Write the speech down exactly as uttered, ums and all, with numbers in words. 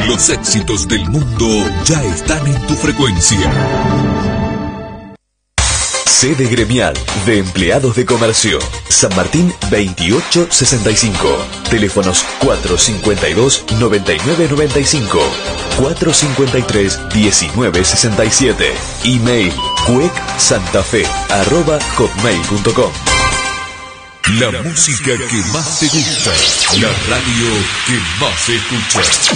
Los éxitos del mundo ya están en tu frecuencia. Sede gremial de empleados de comercio. San Martín veintiocho sesenta y cinco. Teléfonos cuatro cincuenta y dos, noventa y nueve noventa y cinco. cuatro cincuenta y tres, diecinueve sesenta y siete. Email cuecsantafe arroba hotmail punto com. La música que más te gusta. La radio que más escuchas.